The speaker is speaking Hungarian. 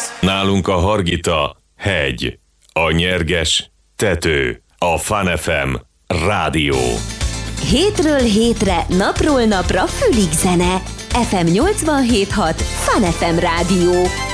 Nálunk a Hargita hegy, a Nyerges tető, a Fun FM rádió. Hétről hétre, napról napra fülig zene. FM 87.6 Fun FM rádió.